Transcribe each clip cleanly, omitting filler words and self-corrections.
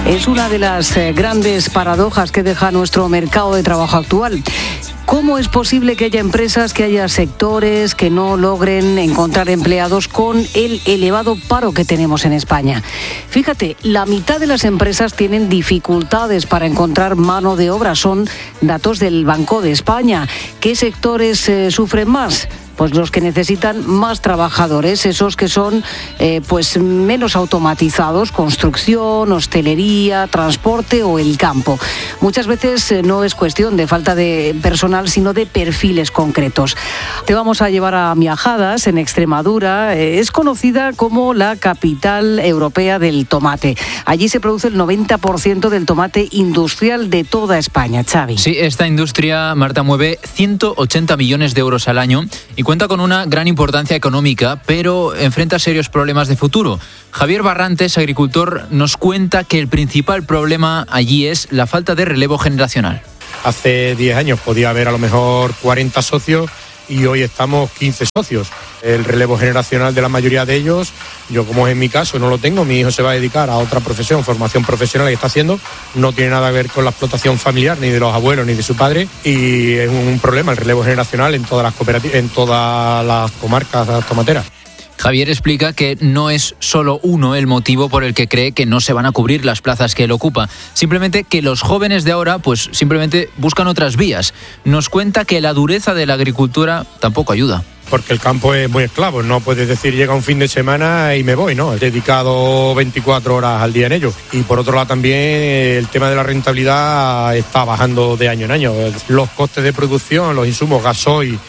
Es una de las grandes paradojas que deja nuestro mercado de trabajo actual. ¿Cómo es posible que haya empresas, que haya sectores que no logren encontrar empleados con el elevado paro que tenemos en España? Fíjate, la mitad de las empresas tienen dificultades para encontrar mano de obra. Son datos del Banco de España. ¿Qué sectores sufren más? Pues los que necesitan más trabajadores, esos que son pues menos automatizados, construcción, hostelería, transporte o el campo. Muchas veces no es cuestión de falta de personal, sino de perfiles concretos. Te vamos a llevar a Miajadas, en Extremadura. Es conocida como la capital europea del tomate. Allí se produce el 90% del tomate industrial de toda España, Xavi. Sí, esta industria, Marta, mueve 180 millones de euros al año y cuenta con una gran importancia económica, pero enfrenta serios problemas de futuro. Javier Barrantes, agricultor, nos cuenta que el principal problema allí es la falta de relevo generacional. Hace 10 años podía haber a lo mejor 40 socios y hoy estamos 15 socios. El relevo generacional de la mayoría de ellos, yo como es en mi caso no lo tengo, mi hijo se va a dedicar a otra profesión, formación profesional que está haciendo, no tiene nada que ver con la explotación familiar, ni de los abuelos, ni de su padre, y es un problema el relevo generacional en todas las cooperativas, en todas las comarcas tomateras. Javier explica que no es solo uno el motivo por el que cree que no se van a cubrir las plazas que él ocupa. Simplemente que los jóvenes de ahora pues simplemente buscan otras vías. Nos cuenta que la dureza de la agricultura tampoco ayuda. Porque el campo es muy esclavo, no puedes decir llega un fin de semana y me voy, ¿no? He dedicado 24 horas al día en ello. Y por otro lado también el tema de la rentabilidad está bajando de año en año. Los costes de producción, los insumos, gasoil,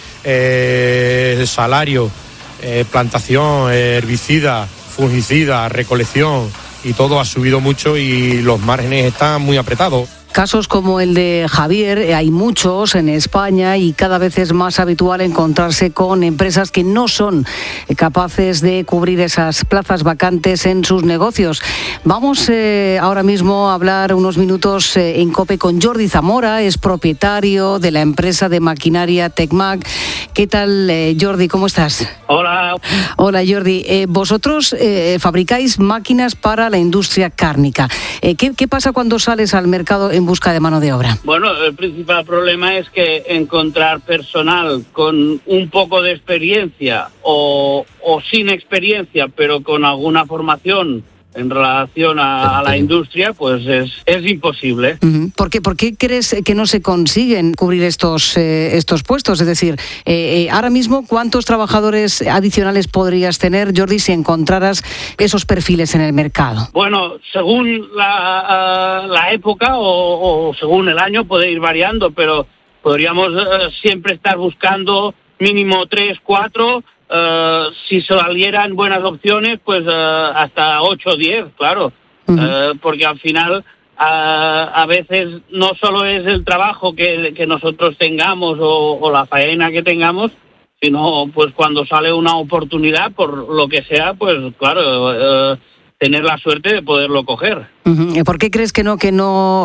salario, plantación, herbicida, fungicida, recolección y todo ha subido mucho y los márgenes están muy apretados. Casos como el de Javier hay muchos en España y cada vez es más habitual encontrarse con empresas que no son capaces de cubrir esas plazas vacantes en sus negocios. Vamos ahora mismo a hablar unos minutos en COPE con Jordi Zamora, es propietario de la empresa de maquinaria Tecmac. ¿Qué tal, Jordi? ¿Cómo estás? Hola. Hola, Jordi. Vosotros fabricáis máquinas para la industria cárnica. ¿Qué pasa cuando sales al mercado en busca de mano de obra? Bueno, el principal problema es que encontrar personal con un poco de experiencia o sin experiencia, pero con alguna formación en relación a la industria, pues es imposible. Uh-huh. ¿Por qué crees que no se consiguen cubrir estos puestos? Es decir, ahora mismo, ¿cuántos trabajadores adicionales podrías tener, Jordi, si encontraras esos perfiles en el mercado? Bueno, según la época o según el año puede ir variando, pero podríamos siempre estar buscando mínimo 3, 4. Si salieran buenas opciones, pues hasta 8 o 10, claro. Uh-huh. Porque al final a veces no solo es el trabajo que nosotros tengamos o la faena que tengamos, sino pues cuando sale una oportunidad, por lo que sea, pues claro, tener la suerte de poderlo coger. Uh-huh. ¿Por qué crees que no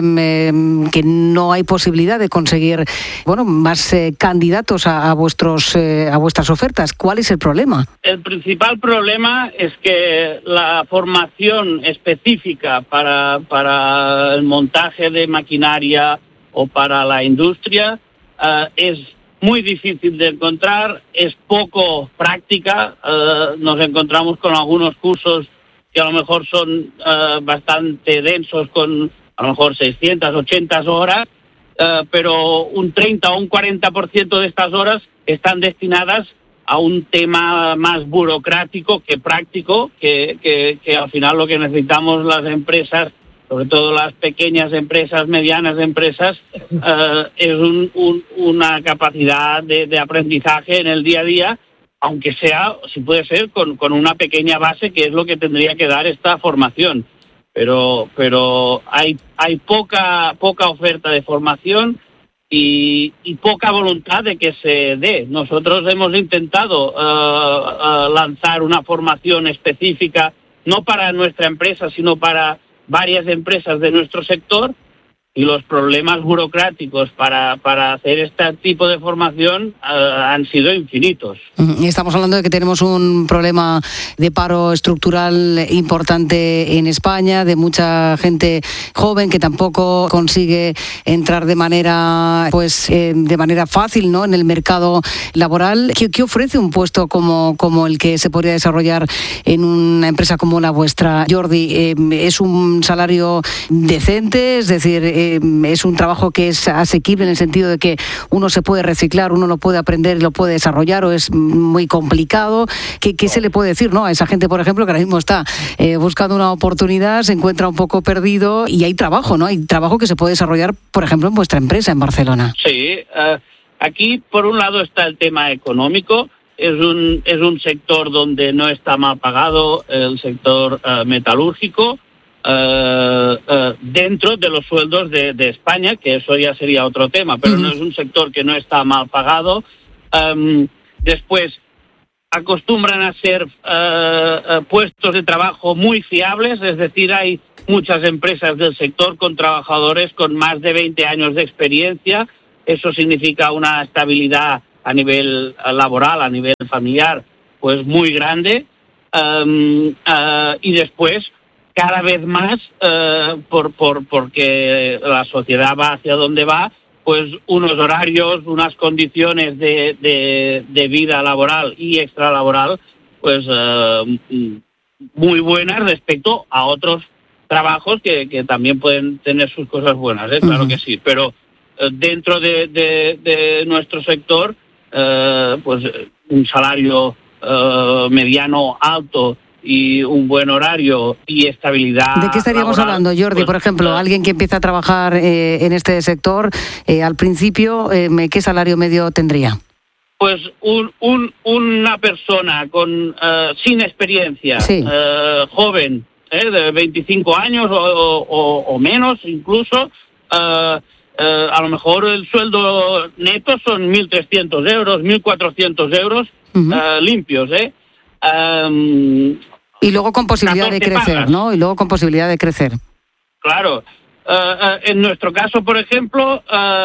hay posibilidad de conseguir más candidatos a vuestras ofertas? ¿Cuál es el problema? El principal problema es que la formación específica para el montaje de maquinaria o para la industria es muy difícil de encontrar, es poco práctica. Nos encontramos con algunos cursos que a lo mejor son bastante densos, con a lo mejor 680 horas, pero un 30 o un 40% de estas horas están destinadas a un tema más burocrático que práctico, que al final lo que necesitamos las empresas, sobre todo las pequeñas empresas, medianas empresas, es una capacidad de aprendizaje en el día a día, aunque sea, si puede ser, con una pequeña base, que es lo que tendría que dar esta formación. Pero hay poca oferta de formación y poca voluntad de que se dé. Nosotros hemos intentado lanzar una formación específica, no para nuestra empresa, sino para varias empresas de nuestro sector, y los problemas burocráticos para hacer este tipo de formación han sido infinitos. Estamos hablando de que tenemos un problema de paro estructural importante en España, de mucha gente joven que tampoco consigue entrar de manera fácil, ¿no?, en el mercado laboral. ¿Qué ofrece un puesto como el que se podría desarrollar en una empresa como la vuestra, Jordi? ¿Es un salario decente? Es decir, es un trabajo que es asequible en el sentido de que uno se puede reciclar, uno lo puede aprender y lo puede desarrollar, o es muy complicado. ¿Qué se le puede decir, no, a esa gente, por ejemplo, que ahora mismo está buscando una oportunidad, se encuentra un poco perdido y hay trabajo, ¿no? Hay trabajo que se puede desarrollar, por ejemplo, en vuestra empresa en Barcelona. Sí, aquí por un lado está el tema económico. Es un sector donde no está mal pagado, el sector metalúrgico, dentro de los sueldos de España, que eso ya sería otro tema, pero no es un sector que no está mal pagado. Después, acostumbran a ser puestos de trabajo muy fiables, es decir, hay muchas empresas del sector con trabajadores con más de 20 años de experiencia. Eso significa una estabilidad a nivel laboral, a nivel familiar, pues muy grande. Y después, cada vez más, porque la sociedad va hacia donde va, pues unos horarios, unas condiciones de vida laboral y extralaboral, pues muy buenas respecto a otros trabajos que también pueden tener sus cosas buenas, claro que sí, pero dentro de nuestro sector, pues un salario mediano alto y un buen horario y estabilidad. ¿De qué estaríamos hablando, Jordi? Pues, por ejemplo, alguien que empieza a trabajar en este sector, al principio, ¿qué salario medio tendría? Pues una persona sin experiencia, sí, joven, de 25 años o menos incluso, a lo mejor el sueldo neto son 1.300 euros, 1.400 euros limpios, y luego con posibilidad de crecer, pagas, ¿no? Y luego con posibilidad de crecer. Claro. En nuestro caso, por ejemplo,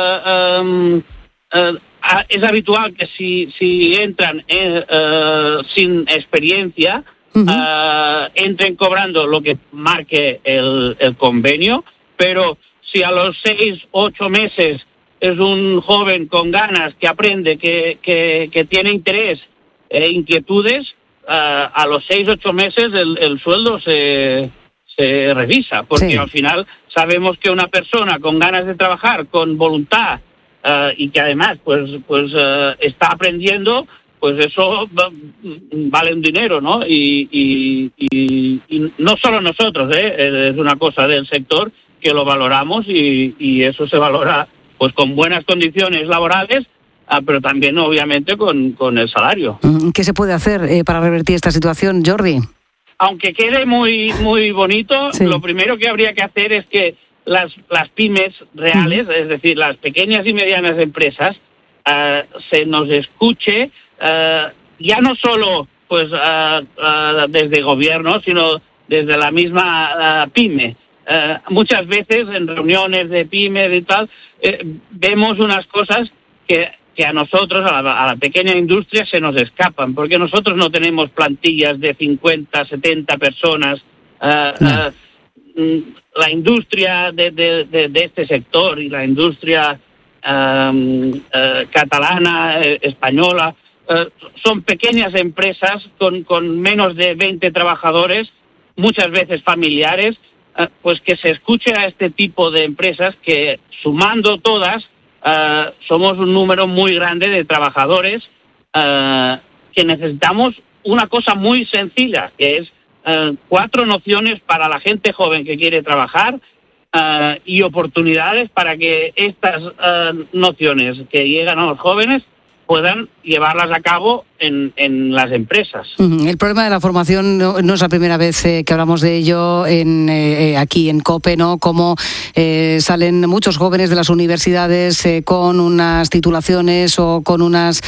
es habitual que si entran sin experiencia, entren cobrando lo que marque el convenio, pero si a los 6-8 meses es un joven con ganas que aprende, que tiene interés e inquietudes, a los 6-8 meses el sueldo se revisa, porque al final sabemos que una persona con ganas de trabajar, con voluntad, y que además pues está aprendiendo, pues eso vale un dinero, ¿no? Y no solo nosotros, es una cosa del sector que lo valoramos y eso se valora pues con buenas condiciones laborales, pero también obviamente con el salario. ¿Qué se puede hacer para revertir esta situación, Jordi? Aunque quede muy muy bonito, lo primero que habría que hacer es que las pymes reales, es decir, las pequeñas y medianas empresas, se nos escuche, ya no solo pues desde gobierno, sino desde la misma pyme. Muchas veces en reuniones de pymes y tal, vemos unas cosas que a nosotros, a la pequeña industria, se nos escapan, porque nosotros no tenemos plantillas de 50, 70 personas. La industria de este sector y la industria catalana, española, son pequeñas empresas con menos de 20 trabajadores, muchas veces familiares, pues que se escuche a este tipo de empresas que, sumando todas, somos un número muy grande de trabajadores que necesitamos una cosa muy sencilla, que es 4 nociones para la gente joven que quiere trabajar y oportunidades para que estas nociones que llegan a los jóvenes puedan llevarlas a cabo en las empresas. El problema de la formación no es la primera vez que hablamos de ello aquí en COPE, ¿no? Como salen muchos jóvenes de las universidades con unas titulaciones o con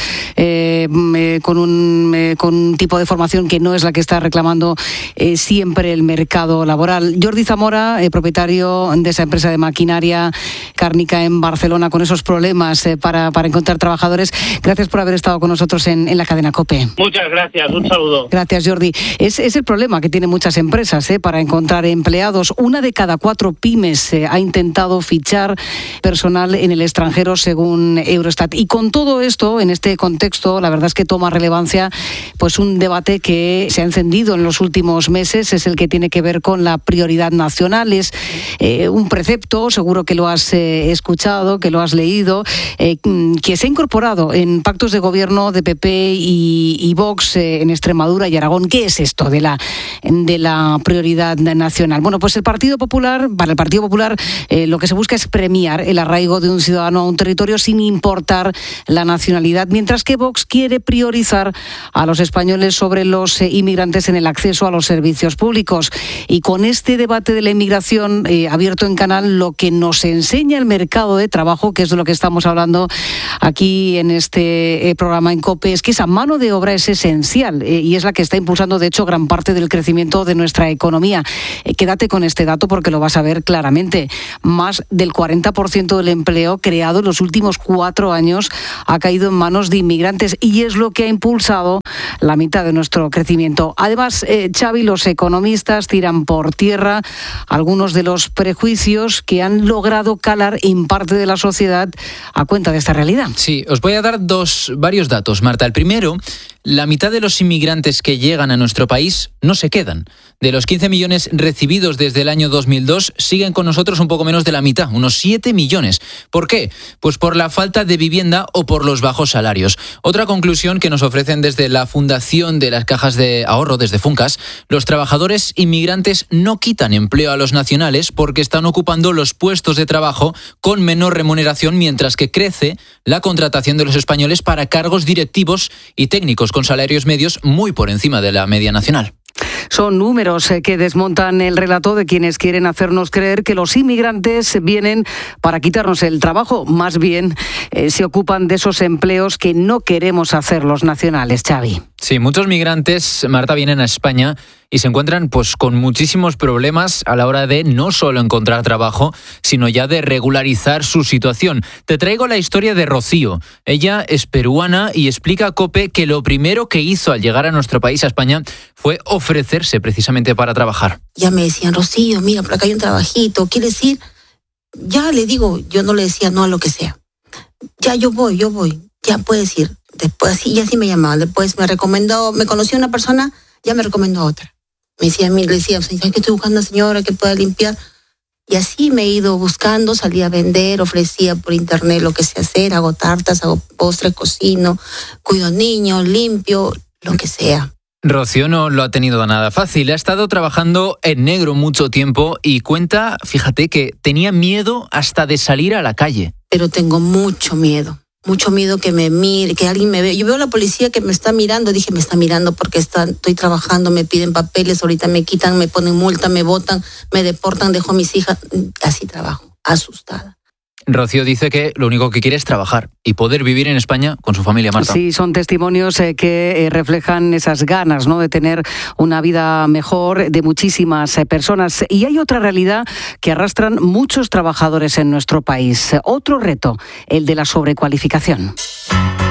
un tipo de formación que no es la que está reclamando siempre el mercado laboral. Jordi Zamora, propietario de esa empresa de maquinaria cárnica en Barcelona, con esos problemas para encontrar trabajadores. Gracias por haber estado con nosotros en la cadena COPE. Muchas gracias, un saludo. Gracias, Jordi. Es el problema que tienen muchas empresas para encontrar empleados. 1 de cada 4 pymes ha intentado fichar personal en el extranjero, según Eurostat. Y con todo esto, en este contexto, la verdad es que toma relevancia pues un debate que se ha encendido en los últimos meses, es el que tiene que ver con la prioridad nacional. Es un precepto, seguro que lo has escuchado, que lo has leído, que se ha incorporado en pactos de gobierno de PP y Vox en Extremadura y Aragón. ¿Qué es esto de la prioridad nacional? Bueno, pues para el Partido Popular lo que se busca es premiar el arraigo de un ciudadano a un territorio sin importar la nacionalidad, mientras que Vox quiere priorizar a los españoles sobre los inmigrantes en el acceso a los servicios públicos. Y con este debate de la inmigración abierto en Canal, lo que nos enseña el mercado de trabajo, que es de lo que estamos hablando aquí en este programa en COPE, es que esa mano de obra es esencial y es la que está impulsando, de hecho, gran parte del crecimiento de nuestra economía. Quédate con este dato porque lo vas a ver claramente. Más del 40% del empleo creado en los últimos 4 años ha caído en manos de inmigrantes y es lo que ha impulsado la mitad de nuestro crecimiento. Además, Xavi, los economistas tiran por tierra algunos de los prejuicios que han logrado calar en parte de la sociedad a cuenta de esta realidad. Sí, os voy a dar varios datos, Marta. El primero, la mitad de los inmigrantes que llegan a nuestro país no se quedan. De los 15 millones recibidos desde el año 2002, siguen con nosotros un poco menos de la mitad, unos 7 millones. ¿Por qué? Pues por la falta de vivienda o por los bajos salarios. Otra conclusión que nos ofrecen desde la Fundación de las Cajas de Ahorro, desde Funcas, los trabajadores inmigrantes no quitan empleo a los nacionales porque están ocupando los puestos de trabajo con menor remuneración, mientras que crece la contratación de los españoles para cargos directivos y técnicos con salarios medios muy por encima de la media nacional. Son números que desmontan el relato de quienes quieren hacernos creer que los inmigrantes vienen para quitarnos el trabajo. Más bien se ocupan de esos empleos que no queremos hacer los nacionales, Xavi. Sí, muchos migrantes, Marta, vienen a España y se encuentran pues con muchísimos problemas a la hora de no solo encontrar trabajo, sino ya de regularizar su situación. Te traigo la historia de Rocío. Ella es peruana y explica a COPE que lo primero que hizo al llegar a nuestro país, a España, fue ofrecerse precisamente para trabajar. Ya me decían, Rocío, mira, por acá hay un trabajito, ¿quieres ir? Ya le digo, yo no le decía no a lo que sea. Ya yo voy, ya puedes ir. Después y así me llamaban. Después me conoció una persona, ya me recomendó a otra. Le decía, ¿sabes que estoy buscando a una señora que pueda limpiar? Y así me he ido buscando, salí a vender, ofrecía por internet lo que sé hacer, hago tartas, hago postres, cocino, cuido niños, limpio, lo que sea. Rocío no lo ha tenido nada fácil. Ha estado trabajando en negro mucho tiempo y cuenta, fíjate, que tenía miedo hasta de salir a la calle. Pero tengo mucho miedo que me mire, que alguien me vea. Yo veo a la policía que me está mirando, dije, me está mirando porque estoy trabajando, me piden papeles, ahorita me quitan, me ponen multa, me botan, me deportan, dejo a mis hijas. Así trabajo, asustada. Rocío dice que lo único que quiere es trabajar y poder vivir en España con su familia, Marta. Sí, son testimonios que reflejan esas ganas, ¿no?, de tener una vida mejor de muchísimas personas. Y hay otra realidad que arrastran muchos trabajadores en nuestro país. Otro reto, el de la sobrecualificación.